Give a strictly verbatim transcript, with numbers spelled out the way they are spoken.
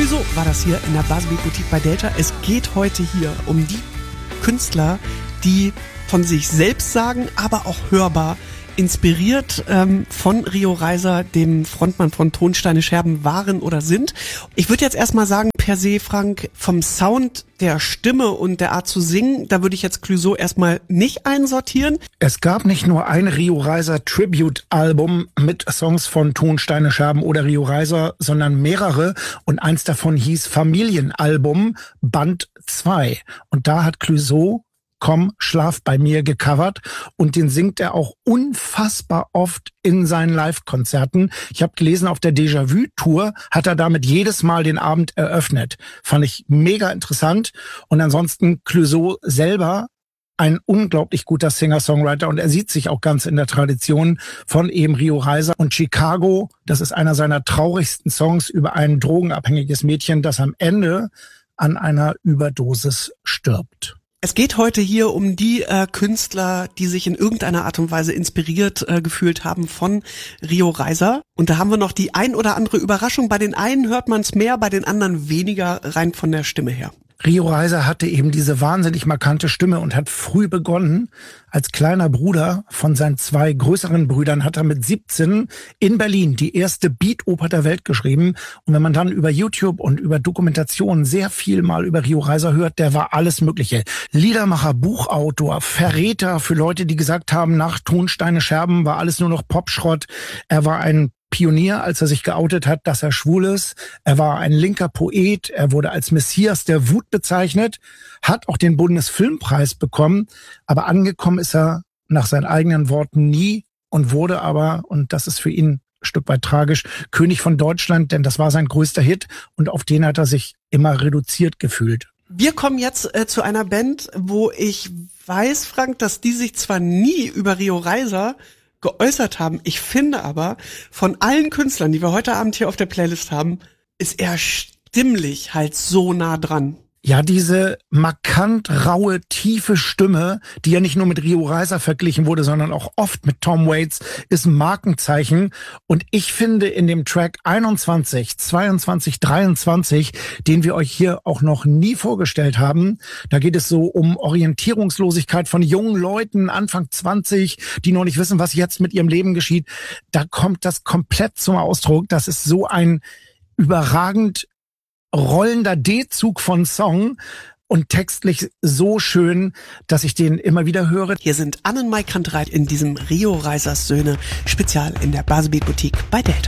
Clouseau war das hier in der Buzzbeat Boutique bei Delta. Es geht heute hier um die Künstler, die von sich selbst sagen, aber auch hörbar inspiriert ähm, von Rio Reiser, dem Frontmann von Tonsteine Scherben, waren oder sind. Ich würde jetzt erstmal sagen, per se, Frank, vom Sound der Stimme und der Art zu singen, da würde ich jetzt Clouseau erstmal nicht einsortieren. Es gab nicht nur ein Rio Reiser Tribute-Album mit Songs von Tonsteine Scherben oder Rio Reiser, sondern mehrere, und eins davon hieß Familienalbum Band zwei. Und da hat Clouseau Komm, schlaf bei mir gecovert, und den singt er auch unfassbar oft in seinen Live-Konzerten. Ich habe gelesen, auf der Déjà-vu-Tour hat er damit jedes Mal den Abend eröffnet. Fand ich mega interessant. Und ansonsten Clouseau selber ein unglaublich guter Singer-Songwriter, und er sieht sich auch ganz in der Tradition von eben Rio Reiser. Und Chicago, das ist einer seiner traurigsten Songs über ein drogenabhängiges Mädchen, das am Ende an einer Überdosis stirbt. Es geht heute hier um die äh, Künstler, die sich in irgendeiner Art und Weise inspiriert äh, gefühlt haben von Rio Reiser. Und da haben wir noch die ein oder andere Überraschung. Bei den einen hört man es mehr, bei den anderen weniger, rein von der Stimme her. Rio Reiser hatte eben diese wahnsinnig markante Stimme und hat früh begonnen. Als kleiner Bruder von seinen zwei größeren Brüdern hat er mit siebzehn in Berlin die erste Beat-Oper der Welt geschrieben. Und wenn man dann über YouTube und über Dokumentationen sehr viel mal über Rio Reiser hört, der war alles Mögliche. Liedermacher, Buchautor, Verräter für Leute, die gesagt haben, nach Tonsteine Scherben war alles nur noch Popschrott. Er war ein Pionier, als er sich geoutet hat, dass er schwul ist. Er war ein linker Poet. Er wurde als Messias der Wut bezeichnet, hat auch den Bundesfilmpreis bekommen. Aber angekommen ist er nach seinen eigenen Worten nie und wurde aber, und das ist für ihn ein Stück weit tragisch, König von Deutschland, denn das war sein größter Hit, und auf den hat er sich immer reduziert gefühlt. Wir kommen jetzt äh, zu einer Band, wo ich weiß, Frank, dass die sich zwar nie über Rio Reiser geäußert haben. Ich finde aber, von allen Künstlern, die wir heute Abend hier auf der Playlist haben, ist er stimmlich halt so nah dran. Ja, diese markant raue, tiefe Stimme, die ja nicht nur mit Rio Reiser verglichen wurde, sondern auch oft mit Tom Waits, ist ein Markenzeichen. Und ich finde, in dem Track einundzwanzig, zweiundzwanzig, dreiundzwanzig, den wir euch hier auch noch nie vorgestellt haben, da geht es so um Orientierungslosigkeit von jungen Leuten, Anfang zwanzig, die noch nicht wissen, was jetzt mit ihrem Leben geschieht. Da kommt das komplett zum Ausdruck. Das ist so ein überragend rollender D-Zug von Song und textlich so schön, dass ich den immer wieder höre. Hier sind Anne und Mike Kantereit in diesem Rio Reisers Söhne Spezial in der Buzzbeat Boutique bei Delta.